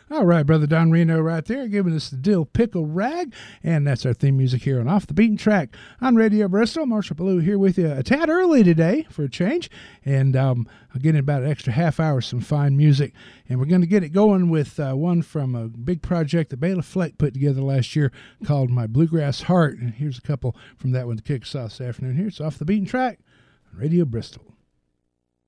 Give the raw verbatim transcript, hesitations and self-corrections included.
All right, Brother Don Reno right there giving us the Dill Pickle Rag. And that's our theme music here on Off the Beaten Track on Radio Bristol. Marshall Ballou here with you a tad early today for a change. And um, I'm getting about an extra half hour of some fine music. And we're going to get it going with uh, one from a big project that Bela Fleck put together last year called My Bluegrass Heart. And here's a couple from that one to kick us off this afternoon. Here it's Off the Beaten Track on Radio Bristol.